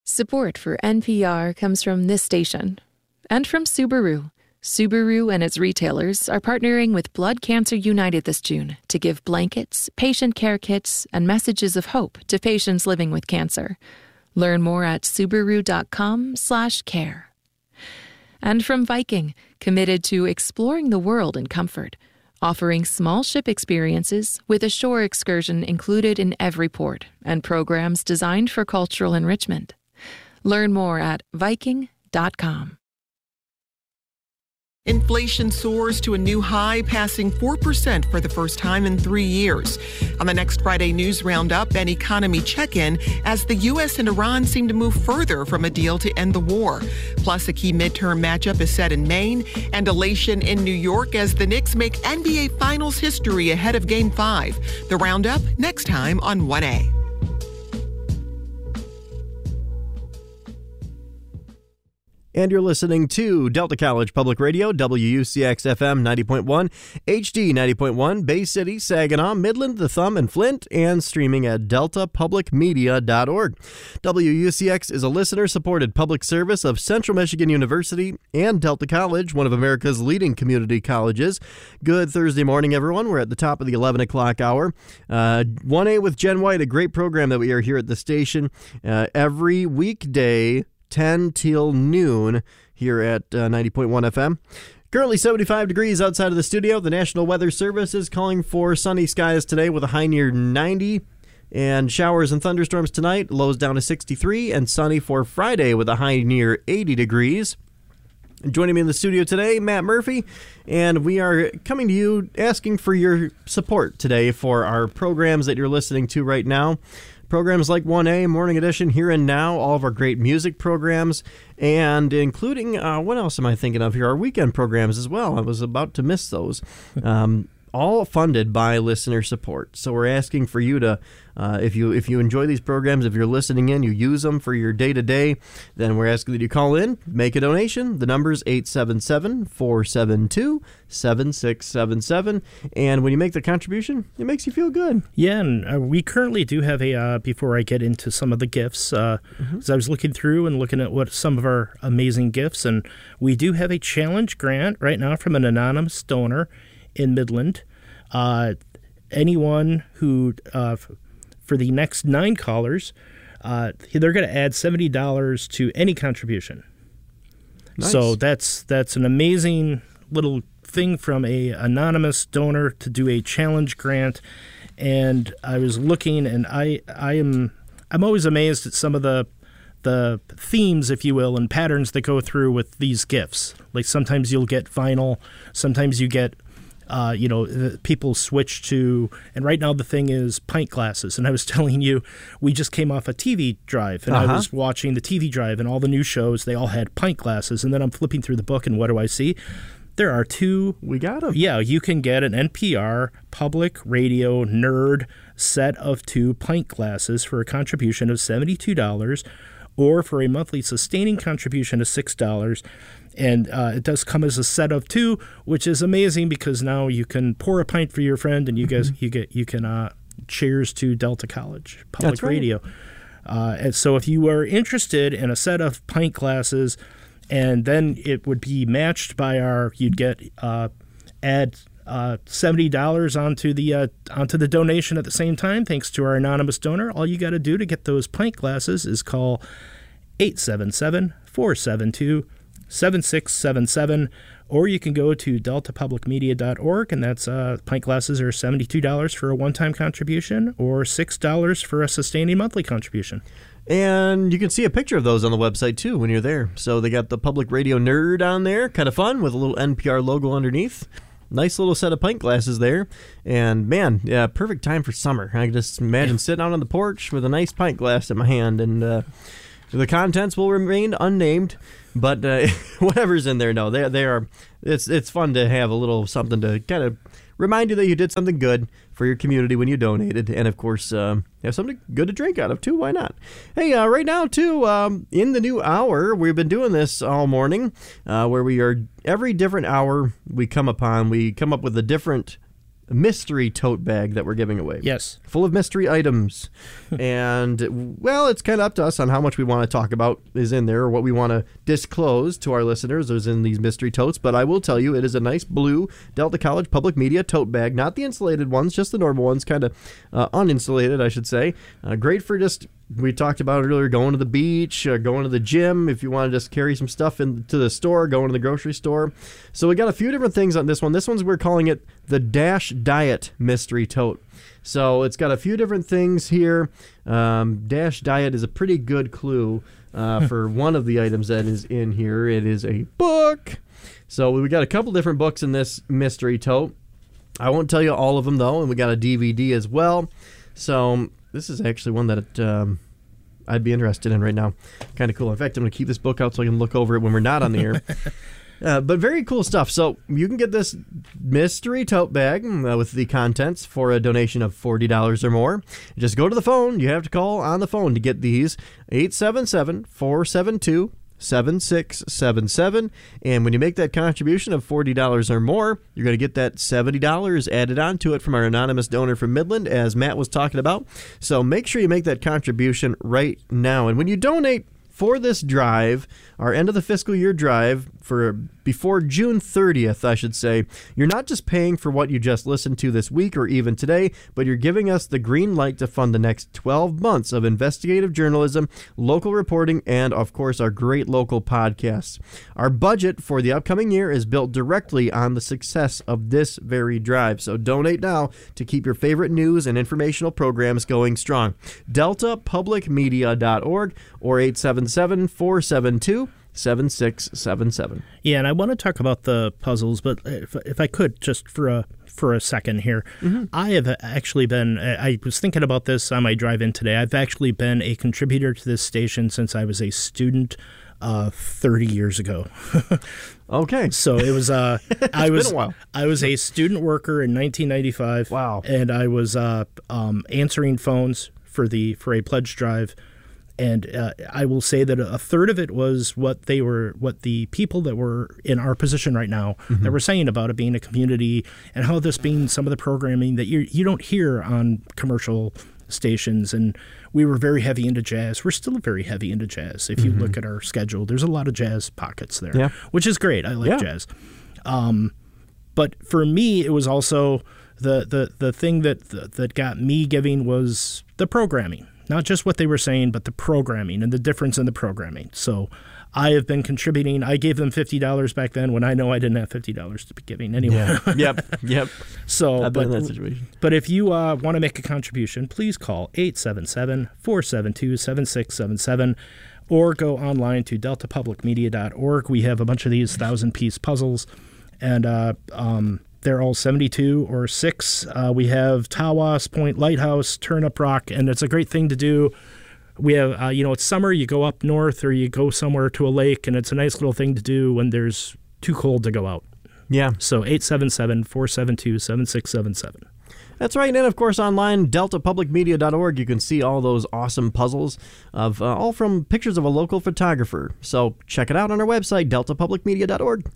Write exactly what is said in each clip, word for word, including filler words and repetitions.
Support for N P R comes from this station and from Subaru. Subaru and its retailers are partnering with Blood Cancer United this June to give blankets, patient care kits, and messages of hope to patients living with cancer. Learn more at Subaru.com slash care. And from Viking, committed to exploring the world in comfort, offering small ship experiences with a shore excursion included in every port and programs designed for cultural enrichment. Learn more at Viking dot com. Inflation soars to a new high, passing four percent for the first time in three years. On the next Friday News Roundup, an economy check-in as the U S and Iran seem to move further from a deal to end the war. Plus, a key midterm matchup is set in Maine, and elation in New York as the Knicks make N B A Finals history ahead of Game five. The Roundup next time on one A. And you're listening to Delta College Public Radio, W U C X F M ninety point one, H D ninety point one, Bay City, Saginaw, Midland, The Thumb, and Flint, and streaming at delta public media dot org. W U C X is a listener-supported public service of Central Michigan University and Delta College, one of America's leading community colleges. Good Thursday morning, everyone. We're at the top of the eleven o'clock hour. Uh, one A with Jen White, a great program that we are here at the station uh, every weekday, ten till noon here at uh, ninety point one F M. Currently seventy-five degrees outside of the studio. The National Weather Service is calling for sunny skies today with a high near ninety, and showers and thunderstorms tonight, lows down to sixty-three, and sunny for Friday with a high near eighty degrees. Joining me in the studio today, Matt Murphy, and we are coming to you asking for your support today for our programs that you're listening to right now. Programs like one A, Morning Edition, Here and Now, all of our great music programs, and including, uh, what else am I thinking of here? Our weekend programs as well. I was about to miss those. Um, all funded by listener support. So we're asking for you to, uh, if you if you enjoy these programs, if you're listening in, you use them for your day-to-day, then we're asking that you call in, make a donation. The number's eight seven seven, four seven two, seven six seven seven. And when you make the contribution, it makes you feel good. Yeah, and uh, we currently do have a, uh, before I get into some of the gifts, uh, mm-hmm. as I was looking through and looking at what some of our amazing gifts, and we do have a challenge grant right now from an anonymous donor in Midland. Uh, anyone who, uh, f- for the next nine callers, uh, they're going to add seventy dollars to any contribution. Nice. So that's that's an amazing little thing from a anonymous donor to do a challenge grant. And I was looking, and I I am I'm always amazed at some of the the themes, if you will, and patterns that go through with these gifts. Like sometimes you'll get vinyl, sometimes you get. Uh, you know, people switch to, and right now the thing is pint glasses. And I was telling you, we just came off a T V drive, and uh-huh. I was watching the T V drive, and all the new shows, they all had pint glasses. And then I'm flipping through the book, and what do I see? There are two. We got them. Yeah, you can get an N P R Public Radio Nerd set of two pint glasses for a contribution of seventy-two dollars, or for a monthly sustaining contribution of six dollars. And uh, it does come as a set of two, which is amazing because now you can pour a pint for your friend, and you guys mm-hmm. you get you can uh, cheers to Delta College Public That's right. Radio. Uh, and so if you are interested in a set of pint glasses, and then it would be matched by our, you'd get uh, add uh, seventy dollars onto the uh, onto the donation at the same time, thanks to our anonymous donor. All you got to do to get those pint glasses is call eight seven seven, four seven two, seven six seven seven, or you can go to delta public media dot org, and that's uh, pint glasses are seventy-two dollars for a one-time contribution or six dollars for a sustaining monthly contribution. And you can see a picture of those on the website, too, when you're there. So they got the Public Radio Nerd on there, kind of fun, with a little N P R logo underneath. Nice little set of pint glasses there. And, man, yeah, perfect time for summer. I can just imagine sitting out on the porch with a nice pint glass in my hand, and uh, the contents will remain unnamed. But uh, whatever's in there, no, they they are. It's it's fun to have a little something to kind of remind you that you did something good for your community when you donated, and of course, um, have something good to drink out of too. Why not? Hey, uh, right now too, um, in the new hour, we've been doing this all morning, uh, where we are every different hour we come upon, we come up with a different mystery tote bag that we're giving away. Yes. Full of mystery items. And, well, it's kind of up to us on how much we want to talk about is in there or what we want to disclose to our listeners is in these mystery totes. But I will tell you, it is a nice blue Delta College Public Media tote bag. Not the insulated ones, just the normal ones, kind of uh, uninsulated, I should say. Uh, great for just... We talked about it earlier, going to the beach, uh, going to the gym, if you want to just carry some stuff into the store, going to the grocery store. So we got a few different things on this one. This one's, we're calling it the Dash Diet Mystery Tote. So it's got a few different things here. Um, Dash Diet is a pretty good clue uh, for one of the items that is in here. It is a book. So we got a couple different books in this mystery tote. I won't tell you all of them, though, and we got a D V D as well. So... This is actually one that um, I'd be interested in right now. Kind of cool. In fact, I'm going to keep this book out so I can look over it when we're not on the air. uh, but very cool stuff. So you can get this mystery tote bag uh, with the contents for a donation of forty dollars or more. Just go to the phone. You have to call on the phone to get these. eight seven seven, four seven two, seven six seven seven. And when you make that contribution of forty dollars or more, you're going to get that seventy dollars added on to it from our anonymous donor from Midland, as Matt was talking about. So make sure you make that contribution right now. And when you donate for this drive, our end of the fiscal year drive, for before June thirtieth, I should say, you're not just paying for what you just listened to this week or even today, but you're giving us the green light to fund the next twelve months of investigative journalism, local reporting, and, of course, our great local podcasts. Our budget for the upcoming year is built directly on the success of this very drive, so donate now to keep your favorite news and informational programs going strong. delta public media dot org or eight seven seven, four seven two, seven six seven seven. Yeah, and I want to talk about the puzzles, but if, if I could, just for a for a second here, mm-hmm. I have actually been, I was thinking about this on my drive in today. I've actually been a contributor to this station since I was a student uh, thirty years ago. Okay. So it was, uh, I was, been a while. I was a student worker in nineteen ninety-five. Wow. And I was uh, um, answering phones for the, for a pledge drive. And uh, I will say that a third of it was what they were, what the people that were in our position right now mm-hmm. that were saying about it being a community and how this being some of the programming that you you don't hear on commercial stations. And we were very heavy into jazz. We're still very heavy into jazz. If you mm-hmm. look at our schedule, there's a lot of jazz pockets there, yeah. which is great. I like yeah. jazz. Um, but for me, it was also the the the thing that that got me giving was the programming. Not just what they were saying, but the programming and the difference in the programming. So I have been contributing. I gave them fifty dollars back then when I know I didn't have fifty dollars to be giving anyway. Yeah. yep, yep. So, I've but, been in that situation. But if you uh, want to make a contribution, please call eight seven seven, four seven two, seven six seven seven or go online to delta public media dot org. We have a bunch of these thousand-piece puzzles, and uh, um, they're all seventy-two or six. Uh, we have Tawas Point Lighthouse, Turnip Rock, and it's a great thing to do. We have, uh, you know, it's summer, you go up north or you go somewhere to a lake, and it's a nice little thing to do when there's too cold to go out. Yeah. So eight seven seven, four seven two, seven six seven seven. That's right. And, of course, online, delta public media dot org, you can see all those awesome puzzles, of uh, all from pictures of a local photographer. So check it out on our website, delta public media dot org.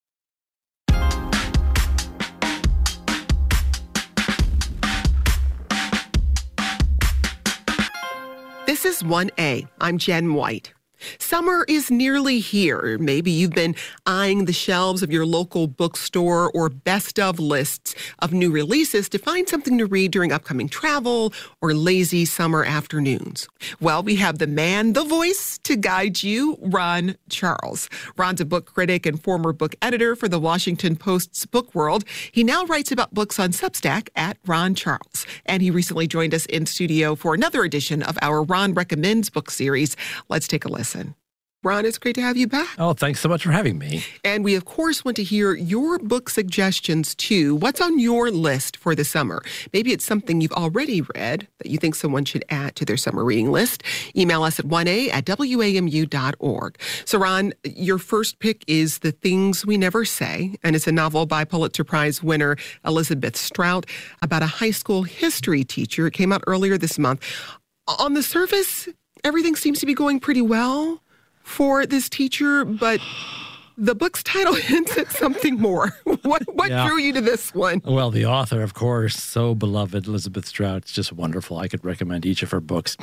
This is one A. I'm Jen White. Summer is nearly here. Maybe you've been eyeing the shelves of your local bookstore or best of lists of new releases to find something to read during upcoming travel or lazy summer afternoons. Well, we have the man, the voice to guide you, Ron Charles. Ron's a book critic and former book editor for the Washington Post's Book World. He now writes about books on Substack at Ron Charles. And he recently joined us in studio for another edition of our Ron Recommends book series. Let's take a listen. Ron, it's great to have you back. Oh, thanks so much for having me. And we, of course, want to hear your book suggestions, too. What's on your list for the summer? Maybe it's something you've already read that you think someone should add to their summer reading list. Email us at one a at w a m u dot org. So, Ron, your first pick is The Things We Never Say, and it's a novel by Pulitzer Prize winner Elizabeth Strout about a high school history teacher. It came out earlier this month. On the surface, everything seems to be going pretty well for this teacher, but The book's title hints at something more. What what Yeah. drew you to this one? Well, the author, of course, so beloved, Elizabeth Strout. It's just wonderful. I could recommend each of her books.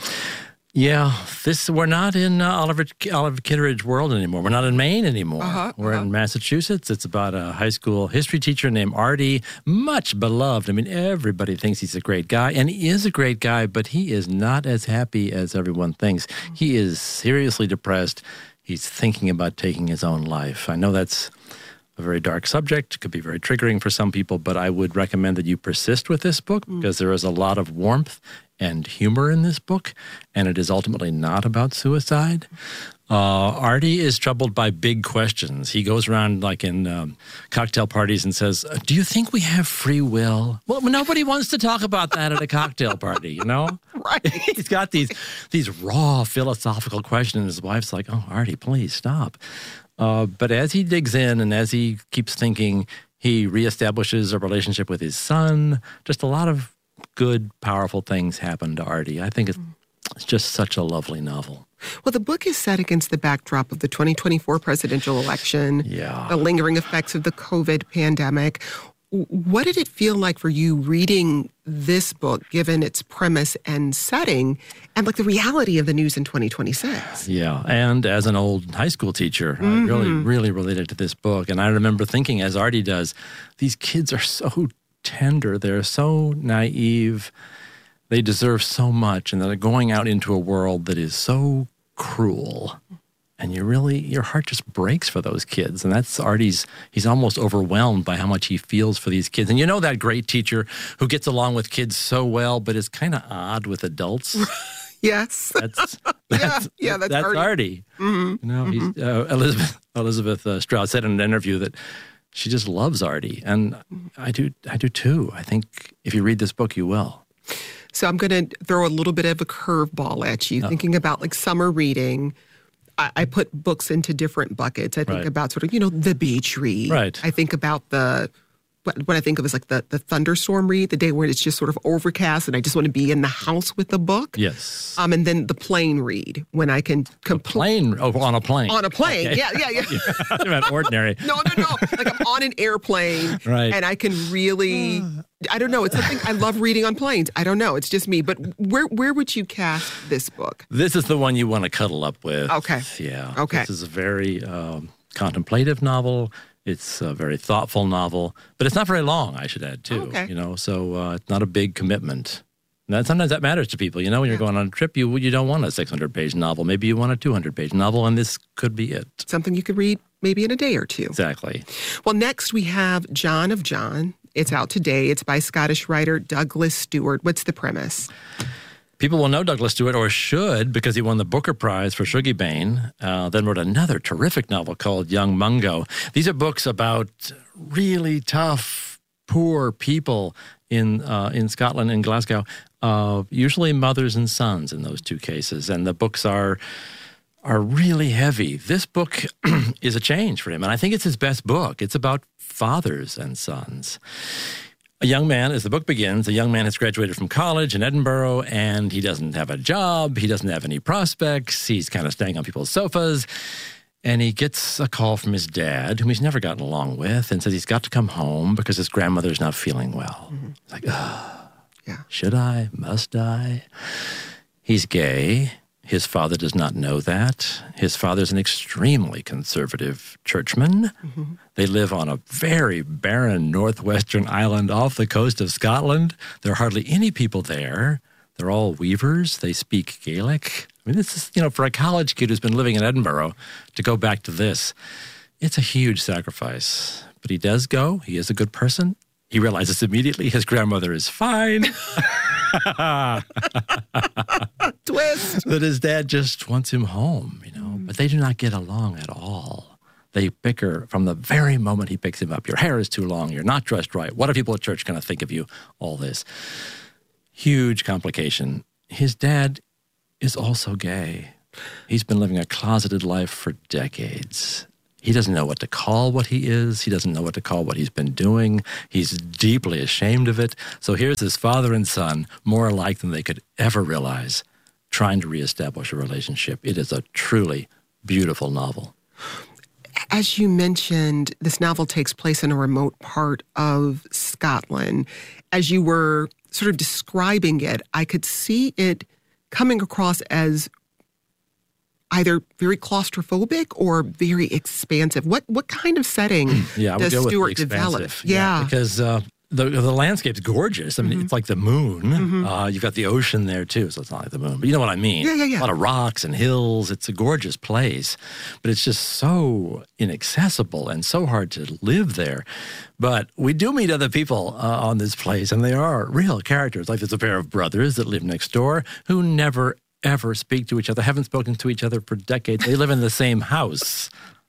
Yeah, this we're not in uh, Oliver Oliver Kitteridge world anymore. We're not in Maine anymore. Uh-huh, we're uh-huh. in Massachusetts. It's about a high school history teacher named Artie, much beloved. I mean, everybody thinks he's a great guy, and he is a great guy, but he is not as happy as everyone thinks. He is seriously depressed. He's thinking about taking his own life. I know that's a very dark subject, could be very triggering for some people, but I would recommend that you persist with this book because there is a lot of warmth and humor in this book, and it is ultimately not about suicide. Uh, Artie is troubled by big questions. He goes around like in um, cocktail parties and says, do you think we have free will? Well, nobody wants to talk about that at a cocktail party, you know? Right. He's got these these raw philosophical questions. His wife's like, oh, Artie, please stop. Uh, but as he digs in and as he keeps thinking, he reestablishes a relationship with his son. Just a lot of good, powerful things happen to Artie. I think it's, it's just such a lovely novel. Well, the book is set against the backdrop of the twenty twenty-four presidential election, Yeah. the lingering effects of the COVID pandemic. W- What did it feel like for you reading this book, given its premise and setting, and like the reality of the news in twenty twenty-six? Yeah, and as an old high school teacher, I really, really related to this book. And I remember thinking, as Artie does, these kids are so tender. They're so naive. They deserve so much. And they're going out into a world that is so cruel. And you really, your heart just breaks for those kids. And that's Artie's, he's almost overwhelmed by how much he feels for these kids. And you know that great teacher who gets along with kids so well, but is kind of odd with adults? Yes. That's, Yeah, that's yeah, that's that's Artie. Artie. Mm-hmm. You know, he's, uh, Elizabeth Elizabeth uh, Strout said in an interview that she just loves Artie, and I do. I do too. I think if you read this book, you will. So I'm going to throw a little bit of a curveball at you, Oh. thinking about like summer reading. I, I put books into different buckets. I think Right. about sort of, you know, the beach read. Right. I think about the, what, what I think of as like the, the thunderstorm read, the day where it's just sort of overcast and I just want to be in the house with the book. Yes. Um, and then the plane read when I can complete. Plane oh, on a plane. On a plane. Okay. Yeah, yeah, yeah. About ordinary. No, no, no. Like I'm on an airplane. Right. And I can really, I don't know. It's something I love reading on planes. I don't know. It's just me. But where where would you cast this book? This is the one you want to cuddle up with. Okay. Yeah. Okay. This is a very um, contemplative novel. It's a very thoughtful novel, but it's not very long, I should add, too. Okay. You know, so uh, it's not a big commitment. And that, sometimes that matters to people. You know, when you're going on a trip, you you don't want a six hundred page novel. Maybe you want a two hundred page novel, and this could be it. Something you could read maybe in a day or two. Exactly. Well, next we have John of John. It's out today. It's by Scottish writer Douglas Stewart. What's the premise? People will know Douglas Stewart, or should, because he won the Booker Prize for Shuggybane, uh, then wrote another terrific novel called Young Mungo. These are books about really tough, poor people in uh, in Scotland, in Glasgow, uh, usually mothers and sons in those two cases. And the books are are really heavy. This book is a change for him, and I think it's his best book. It's about fathers and sons. A young man, as the book begins, a young man has graduated from college in Edinburgh, and he doesn't have a job. He doesn't have any prospects. He's kind of staying on people's sofas. And he gets a call from his dad, whom he's never gotten along with, and says he's got to come home because his grandmother's not feeling well. Mm-hmm. It's like, ah, Yeah. should I? Must I? He's gay. His father does not know that. His father's an extremely conservative churchman. Mm-hmm. They live on a very barren northwestern island off the coast of Scotland. There are hardly any people there. They're all weavers. They speak Gaelic. I mean, this is, you know, for a college kid who's been living in Edinburgh to go back to this, it's a huge sacrifice. But he does go. He is a good person. He realizes immediately his grandmother is fine. Twist. That his dad just wants him home, you know. But they do not get along at all. They bicker from the very moment he picks him up. Your hair is too long. You're not dressed right. What are people at church going to think of you? All this. Huge complication. His dad is also gay. He's been living a closeted life for decades. He doesn't know what to call what he is. He doesn't know what to call what he's been doing. He's deeply ashamed of it. So here's his father and son, more alike than they could ever realize, trying to reestablish a relationship. It is a truly beautiful novel. As you mentioned, this novel takes place in a remote part of Scotland. As you were sort of describing it, I could see it coming across as either very claustrophobic or very expansive. What what kind of setting yeah, does Stewart develop? Yeah, yeah. because uh, the the landscape's gorgeous. I mean, mm-hmm. it's like the moon. Mm-hmm. Uh, you've got the ocean there too, so it's not like the moon. But you know what I mean? Yeah, yeah, yeah. A lot of rocks and hills. It's a gorgeous place, but it's just so inaccessible and so hard to live there. But we do meet other people uh, on this place, and they are real characters. Like there's a pair of brothers that live next door who never ever speak to each other, haven't spoken to each other for decades. They live in the same house.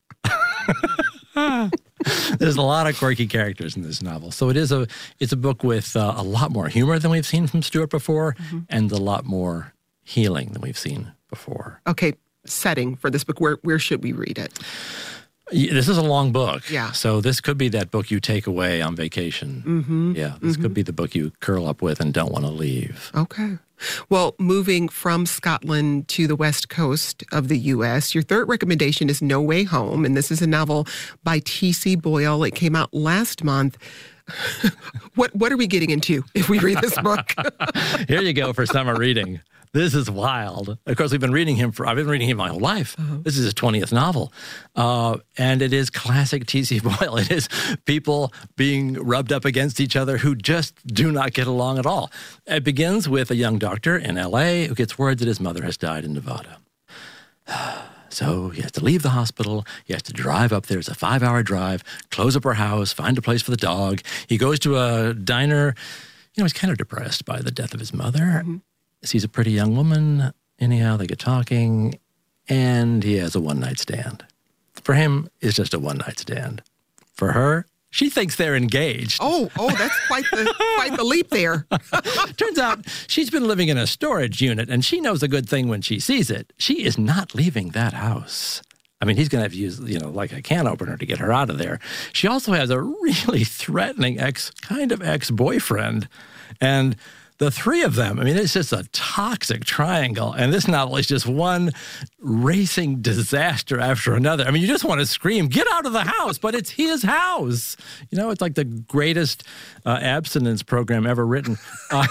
There's a lot of quirky characters in this novel. So it is a it's a book with uh, a lot more humor than we've seen from Stewart before, mm-hmm. and a lot more healing than we've seen before. Okay, setting for this book, where where should we read it? This is a long book. Yeah. So this could be that book you take away on vacation. Mm-hmm. Yeah, this mm-hmm. could be the book you curl up with and don't want to leave. Okay. Well, moving from Scotland to the west coast of the U S, your third recommendation is No Way Home, and this is a novel by T C Boyle. It came out last month. what what are we getting into if we read this book? Here you go for summer reading. This is wild. Of course, we've been reading him for, I've been reading him my whole life. Uh-huh. This is his twentieth novel. Uh, and it is classic T C Boyle. It is people being rubbed up against each other who just do not get along at all. It begins with a young doctor in L A who gets word that his mother has died in Nevada. So he has to leave the hospital. He has to drive up there. It's a five-hour drive, close up her house, find a place for the dog. He goes to a diner. You know, he's kind of depressed by the death of his mother. Mm-hmm. Sees a pretty young woman. Anyhow, they get talking, and he has a one-night stand. For him, it's just a one-night stand. For her, she thinks they're engaged. Oh, oh, that's quite the quite the leap there. Turns out she's been living in a storage unit, and she knows a good thing when she sees it. She is not leaving that house. I mean, he's going to have to use, you know, like a can opener to get her out of there. She also has a really threatening ex, kind of ex-boyfriend, and the three of them, I mean, it's just a toxic triangle. And this novel is just one racing disaster after another. I mean, you just want to scream, get out of the house, but it's his house. You know, it's like the greatest uh, abstinence program ever written. Uh,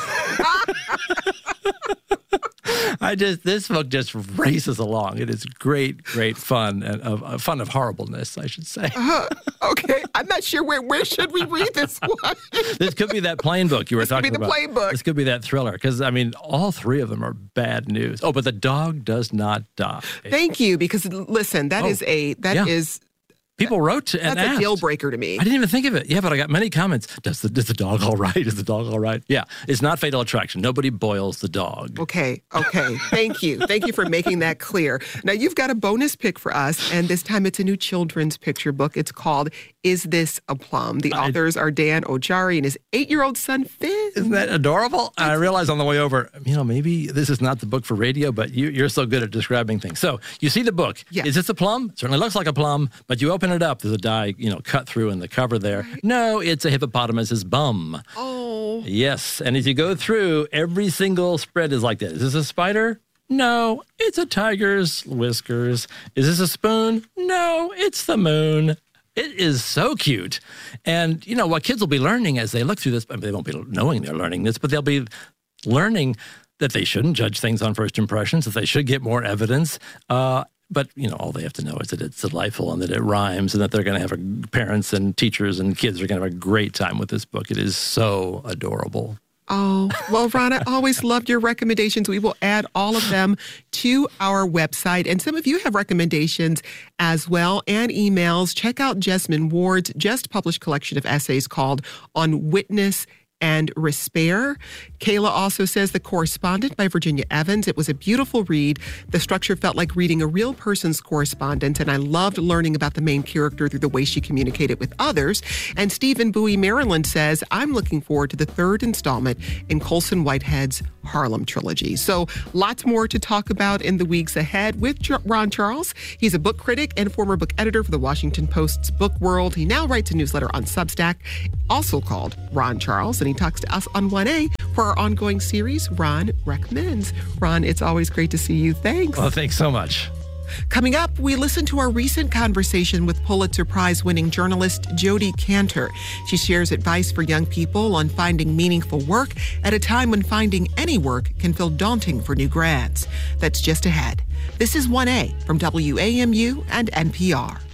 I just, this book just races along. It is great, great fun, and of uh, fun of horribleness, I should say. Uh, okay, I'm not sure where where should we read this one. This could be that plain book you were this talking about. This could be the plain book. This could be that thriller, because, I mean, all three of them are bad news. Oh, but the dog does not die. Thank you, because, listen, that oh, is a, that yeah. is... People wrote and That's asked. a deal breaker to me. I didn't even think of it. Yeah, but I got many comments. Does the, is the dog all right? Is the dog all right? Yeah, it's not Fatal Attraction. Nobody boils the dog. Okay, okay. Thank you. Thank you for making that clear. Now, you've got a bonus pick for us, and this time it's a new children's picture book. It's called Is This a Plum? The I, authors are Dan Ojari and his eight-year-old son, Finn. Isn't that adorable? I realized on the way over, you know, maybe this is not the book for radio, but you, you're so good at describing things. So you see the book. Yes. Is this a plum? It certainly looks like a plum, but you open it up. There's a die, you know, cut through in the cover there. Right. No, it's a hippopotamus's bum. Oh. Yes, and as you go through, every single spread is like this. Is this a spider? No, it's a tiger's whiskers. Is this a spoon? No, it's the moon. It is so cute. And, you know, what kids will be learning as they look through this, I mean, they won't be knowing they're learning this, but they'll be learning that they shouldn't judge things on first impressions, that they should get more evidence. Uh, but, you know, all they have to know is that it's delightful and that it rhymes and that they're going to have a, parents and teachers and kids are going to have a great time with this book. It is so adorable. Oh, well, Ron, I always loved your recommendations. We will add all of them to our website. And some of you have recommendations as well and emails. Check out Jesmyn Ward's just published collection of essays called On Witness and Respair. Kayla also says The Correspondent by Virginia Evans. It was a beautiful read. The structure felt like reading a real person's correspondence, and I loved learning about the main character through the way she communicated with others. And Stephen Bowie Maryland says, I'm looking forward to the third installment in Colson Whitehead's Harlem trilogy. So lots more to talk about in the weeks ahead with Ron Charles. He's a book critic and former book editor for the Washington Post's Book World. He now writes a newsletter on Substack, also called Ron Charles, and he talks to us on one A for our ongoing series, Ron Recommends. Ron, it's always great to see you. Thanks. Well, thanks so much. Coming up, we listen to our recent conversation with Pulitzer Prize-winning journalist Jodi Kantor. She shares advice for young people on finding meaningful work at a time when finding any work can feel daunting for new grads. That's just ahead. This is one A from W A M U and N P R.